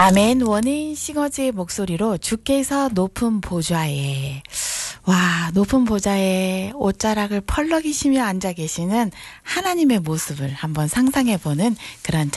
아멘. 원인 싱어즈의 목소리로 주께서 높은 보좌에, 와, 높은 보좌에 옷자락을 펄럭이시며 앉아 계시는 하나님의 모습을 한번 상상해보는 그런